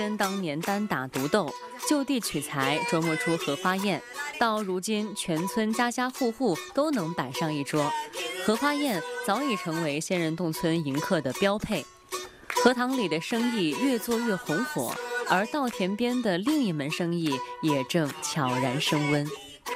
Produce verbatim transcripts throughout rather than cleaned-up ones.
跟当年单打独斗，就地取材，琢磨出荷花宴。到如今，全村家家户户都能摆上一桌，荷花宴早已成为仙人洞村迎客的标配。荷塘里的生意越做越红火，而稻田边的另一门生意也正悄然升温。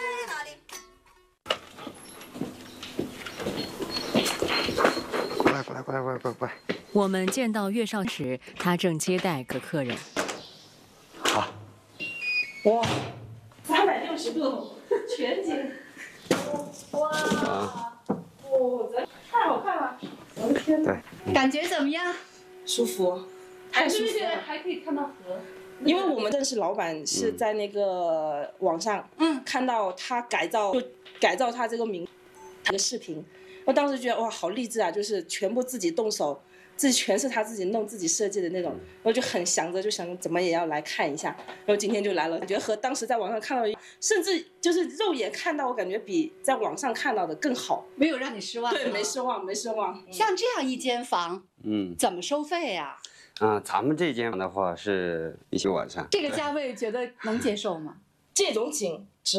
过来，过来，过来，过来，过来！ 我们见到岳少时，他正接待个客人。 好。 哇，三百六十度全景。哇！哦，这太好看了！我的天哪！ 对。 感觉怎么样？ 舒服，太舒服了。 还可以看到河。 因为我们认识老板是在那个网上，嗯，看到他改造，就改造他这个名，他的视频。 我当时觉得哇，好励志啊！就是全部自己动手，自己全是他自己弄、自己设计的那种，我就很想着，就想怎么也要来看一下。然后今天就来了，感觉和当时在网上看到，甚至就是肉眼看到，我感觉比在网上看到的更好。 没有让你失望？ 对，没失望，没失望。 像这样一间房， 嗯， 怎么收费呀？ 啊，咱们这间房的话是一千晚上。 这个价位觉得能接受吗？ 这种景值。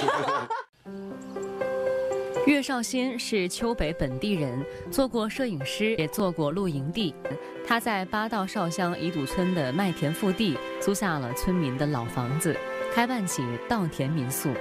岳少新是丘北本地人，做过摄影师，也做过露营地。他在八道少乡乙堵村的麦田腹地租下了村民的老房子，开办起稻田民宿。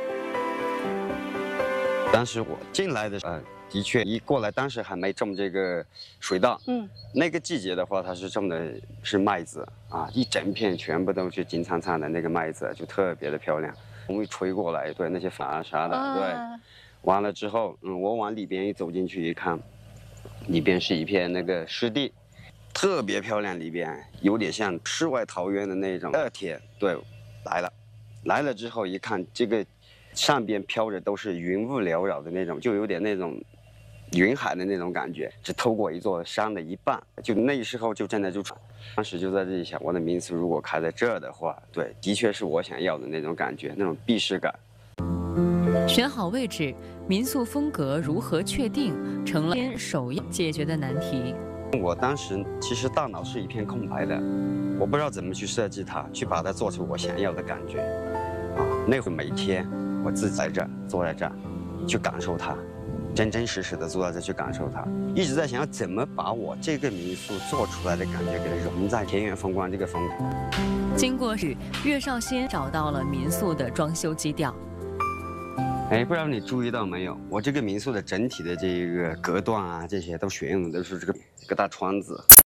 当时我进来的时候，呃，的确一过来，当时还没种这个水稻。嗯，那个季节的话，它是种的是麦子啊，一整片全部都是金灿灿的那个麦子，就特别的漂亮。风一吹过来，对那些风啊啥的， 啊、 对。 完了之后，嗯，我往里边一走进去一看，里边是一片那个湿地，特别漂亮，里边有点像世外桃源的那种热天。对，来了，来了之后一看，这个上边飘着都是云雾缭绕的那种，就有点那种云海的那种感觉，只透过一座山的一半。就那时候就真的就，当时就在这里想，我的民宿如果开在这儿的话，对，的确是我想要的那种感觉，那种避世感。 选好位置，民宿风格如何确定，成了首要解决的难题。 我当时其实大脑是一片空白的，我不知道怎么去设计它，去把它做出我想要的感觉。啊，那会每天我自己在这儿坐在这儿，去感受它，真真实实的坐在这去感受它。一直在想要怎么把我这个民宿做出来的感觉给它融在田园风光这个风格。 经过是岳少新找到了民宿的装修基调。 哎，不知道你注意到没有，我这个民宿的整体的这个隔断啊，这些都选用的都是这个这个大窗子。